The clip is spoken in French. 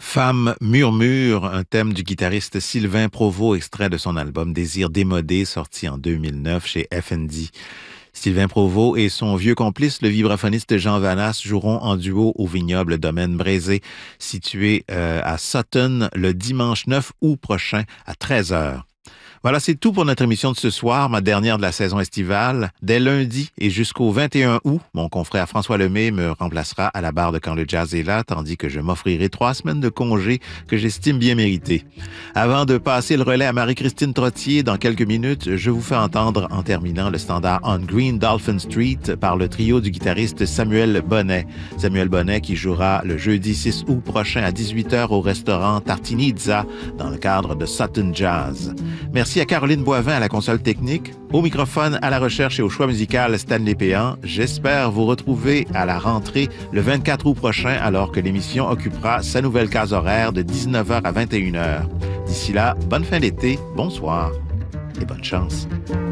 Femme murmure, un thème du guitariste Sylvain Provost, extrait de son album Désir démodé, sorti en 2009 chez FND. Sylvain Provost et son vieux complice, le vibraphoniste Jean Vanas, joueront en duo au vignoble Domaine Brézé, situé à Sutton, le dimanche 9 août prochain à 13 heures. Voilà, c'est tout pour notre émission de ce soir, ma dernière de la saison estivale. Dès lundi et jusqu'au 21 août, mon confrère François Lemay me remplacera à la barre de Quand le jazz est là, tandis que je m'offrirai 3 semaines de congé que j'estime bien méritées. Avant de passer le relais à Marie-Christine Trottier dans quelques minutes, je vous fais entendre en terminant le standard On Green Dolphin Street par le trio du guitariste Samuel Bonnet. Samuel Bonnet qui jouera le jeudi 6 août prochain à 18h au restaurant Tartinizza dans le cadre de Sutton Jazz. Merci à Caroline Boivin à la console technique, au microphone, à la recherche et au choix musical Stanley Péan. J'espère vous retrouver à la rentrée le 24 août prochain alors que l'émission occupera sa nouvelle case horaire de 19h à 21h. D'ici là, bonne fin d'été, bonsoir et bonne chance.